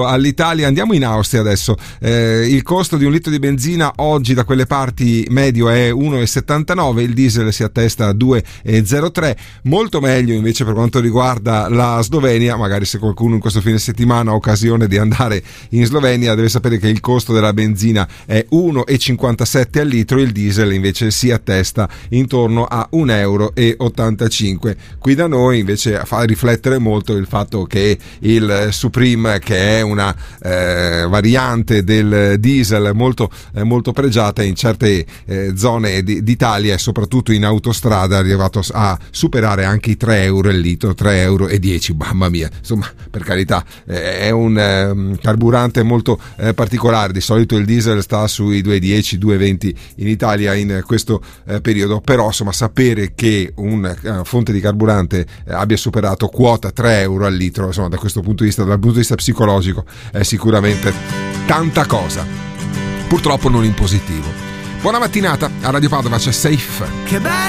all'Italia. Andiamo in Austria adesso. Il costo di un litro di benzina oggi da quelle parti medio è 1,79, il diesel si attesta a 2,03. Molto meglio invece per quanto riguarda la Slovenia. Magari se qualcuno in questo fine settimana ha occasione di andare in Slovenia deve sapere che il costo della benzina è 1,57 al litro, il diesel invece si attesta intorno a 1,85 euro. Qui da noi invece fa riflettere molto il fatto che il Supreme, che è una variante del diesel molto pregiata in certe zone d'Italia e soprattutto in autostrada, è arrivato a superare anche i 3 euro il litro, 3,10 euro. Mamma mia, insomma, per carità, è un carburante molto particolare. Di solito il diesel sta sui 2,10, 2,20 in Italia in questo periodo, però insomma sapere che una fonte di carburante abbia superato quota 3 euro al litro, insomma, da questo punto di vista, dal punto di vista psicologico, è sicuramente tanta cosa, purtroppo non in positivo. Buona mattinata, a Radio Padova c'è Safe. Che bello!